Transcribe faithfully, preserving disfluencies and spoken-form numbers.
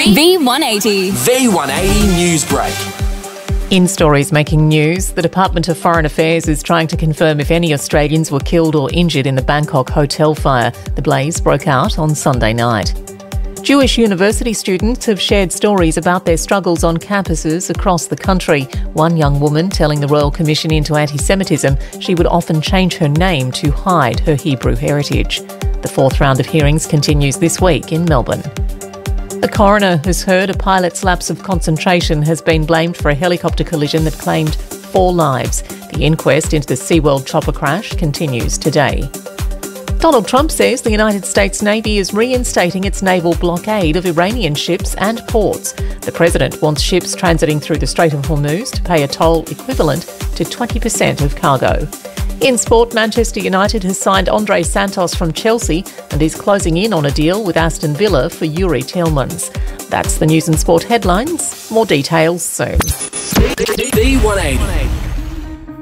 V one eighty. V one eighty News Break. In stories making news, the Department of Foreign Affairs is trying to confirm if any Australians were killed or injured in the Bangkok hotel fire. The blaze broke out on Sunday night. Jewish university students have shared stories about their struggles on campuses across the country. One young woman telling the Royal Commission into Anti-Semitism she would often change her name to hide her Hebrew heritage. The fourth round of hearings continues this week in Melbourne. The coroner has heard a pilot's lapse of concentration has been blamed for a helicopter collision that claimed four lives. The inquest into the SeaWorld chopper crash continues today. Donald Trump says the United States Navy is reinstating its naval blockade of Iranian ships and ports. The president wants ships transiting through the Strait of Hormuz to pay a toll equivalent to twenty percent of cargo. In sport, Manchester United has signed Andre Santos from Chelsea and is closing in on a deal with Aston Villa for Yuri Tillmans. That's the news and sport headlines. More details soon. V one eighty.